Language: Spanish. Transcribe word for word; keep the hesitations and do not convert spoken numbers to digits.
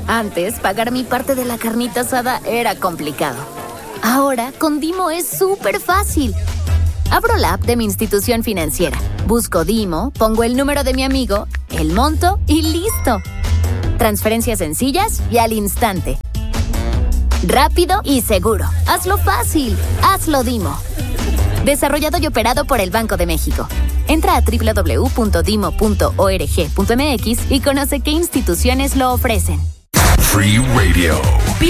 Antes, pagar mi parte de la carnita asada era complicado. Ahora, con Dimo es súper fácil. Abro la app de mi institución financiera, busco Dimo, pongo el número de mi amigo, el monto y ¡listo! Transferencias sencillas y al instante. Rápido y seguro. Hazlo fácil. Hazlo Dimo. Desarrollado y operado por el Banco de México. Entra a doble u doble u doble u punto dimo punto org punto m x y conoce qué instituciones lo ofrecen. Free Radio.